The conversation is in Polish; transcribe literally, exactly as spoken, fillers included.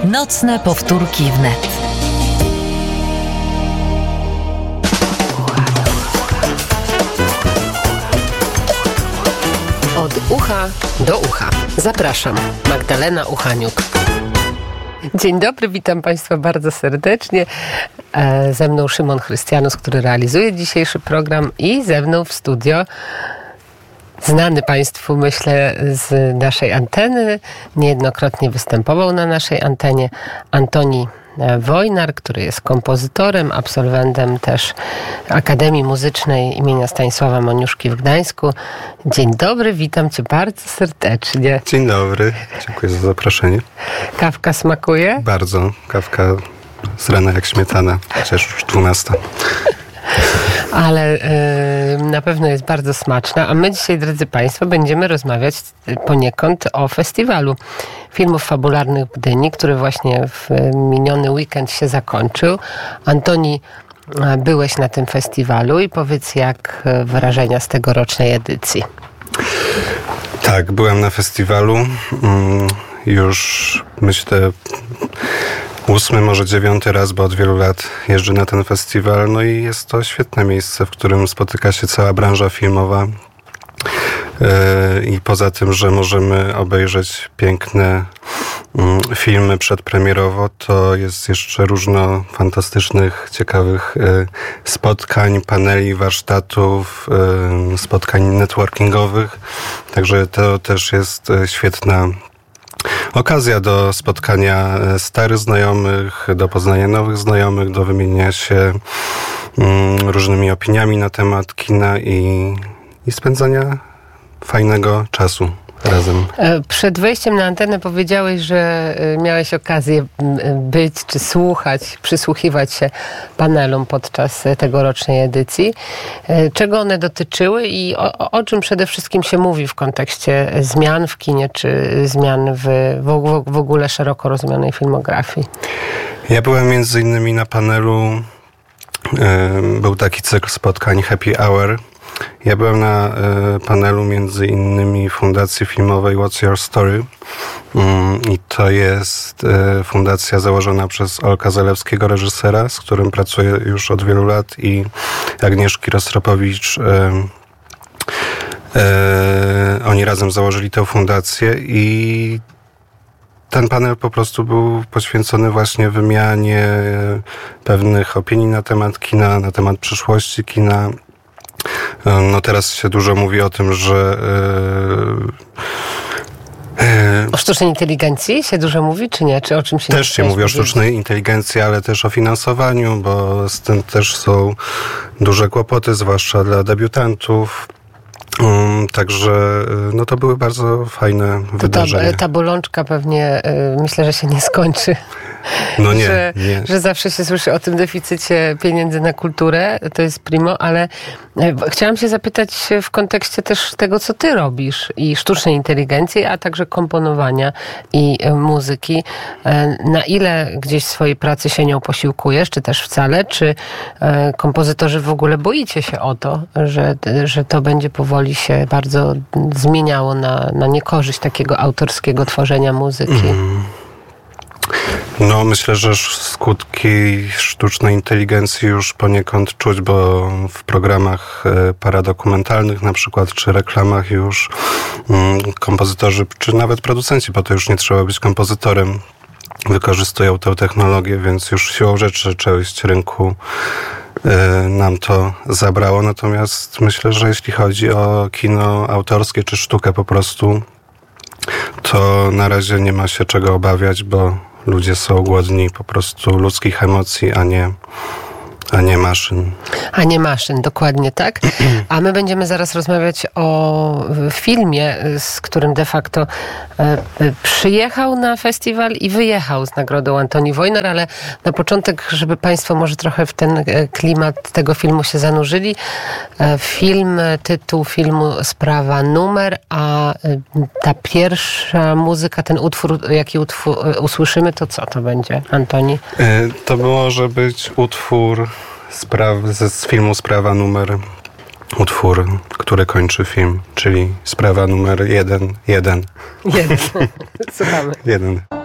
Nocne powtórki wnet. Od ucha do ucha. Zapraszam, Magdalena Uchaniuk. Dzień dobry, witam Państwa bardzo serdecznie. E, ze mną Szymon Chrystianus, który realizuje dzisiejszy program, i ze mną w studio znany Państwu, myślę, z naszej anteny. Niejednokrotnie występował na naszej antenie Antoni Wojnar, który jest kompozytorem, absolwentem też Akademii Muzycznej imienia Stanisława Moniuszki w Gdańsku. Dzień dobry, witam Cię bardzo serdecznie. Dzień dobry, dziękuję za zaproszenie. Kawka smakuje? Bardzo, kawka z rana jak śmietana, chociaż już dwunasta. Ale y, na pewno jest bardzo smaczna. A my dzisiaj, drodzy Państwo, będziemy rozmawiać poniekąd o festiwalu filmów fabularnych w Gdyni, który właśnie w miniony weekend się zakończył. Antoni, byłeś na tym festiwalu i powiedz, jak wrażenia z tegorocznej edycji. Tak, byłem na festiwalu. Już myślę ósmy, może dziewiąty raz, bo od wielu lat jeżdżę na ten festiwal. No i jest to świetne miejsce, w którym spotyka się cała branża filmowa. I poza tym, że możemy obejrzeć piękne filmy przedpremierowo, to jest jeszcze różno fantastycznych, ciekawych spotkań, paneli, warsztatów, spotkań networkingowych. Także to też jest świetna okazja do spotkania starych znajomych, do poznania nowych znajomych, do wymieniania się różnymi opiniami na temat kina i, i spędzania fajnego czasu razem. Przed wejściem na antenę powiedziałeś, że miałeś okazję być czy słuchać, przysłuchiwać się panelom podczas tegorocznej edycji. Czego one dotyczyły i o, o czym przede wszystkim się mówi w kontekście zmian w kinie, czy zmian w, w, w ogóle szeroko rozumianej filmografii? Ja byłem między innymi na panelu, był taki cykl spotkań Happy Hour. Ja byłem na y, panelu między innymi Fundacji Filmowej What's Your Story? Mm, I to jest y, fundacja założona przez Olka Zalewskiego, reżysera, z którym pracuję już od wielu lat, i Agnieszki Rostropowicz. Y, y, oni razem założyli tę fundację i ten panel po prostu był poświęcony właśnie wymianie pewnych opinii na temat kina, na temat przyszłości kina. No teraz się dużo mówi o tym, że... Yy, yy, o sztucznej inteligencji się dużo mówi, czy nie? Czy o czym się Też się mówi o sztucznej inteligencji, ale też o finansowaniu, bo z tym też są duże kłopoty, zwłaszcza dla debiutantów. Um, także no to były bardzo fajne to wydarzenia. Ta, ta bolączka pewnie y, myślę, że się nie skończy. No nie, że, nie. że zawsze się słyszy o tym deficycie pieniędzy na kulturę, to jest primo, ale y, chciałam się zapytać w kontekście też tego, co ty robisz, i sztucznej inteligencji, a także komponowania i y, muzyki. Y, na ile gdzieś w swojej pracy się nią posiłkujesz, czy też wcale? Czy y, kompozytorzy w ogóle boicie się o to, że, że to będzie powoli się bardzo zmieniało na, na niekorzyść takiego autorskiego tworzenia muzyki? Mm. No myślę, że skutki sztucznej inteligencji już poniekąd czuć, bo w programach paradokumentalnych na przykład, czy reklamach już kompozytorzy, czy nawet producenci, bo to już nie trzeba być kompozytorem, wykorzystują tę technologię, więc już siłą rzeczy część rynku nam to zabrało. Natomiast myślę, że jeśli chodzi o kino autorskie czy sztukę po prostu, to na razie nie ma się czego obawiać, bo ludzie są głodni po prostu ludzkich emocji, a nie, a nie maszyn. A nie maszyn, dokładnie tak. A my będziemy zaraz rozmawiać o filmie, z którym de facto e, przyjechał na festiwal i wyjechał z nagrodą Antoni Wojnar, ale na początek, żeby Państwo może trochę w ten klimat tego filmu się zanurzyli. E, film, tytuł filmu Sprawa Numer, a ta pierwsza muzyka, ten utwór, jaki utwór usłyszymy, to co to będzie, Antoni? E, to może być utwór Spraw, z filmu Sprawa Numer, utwór, który kończy film, czyli Sprawa numer jeden, jeden. Jeden. Słuchamy. Jeden.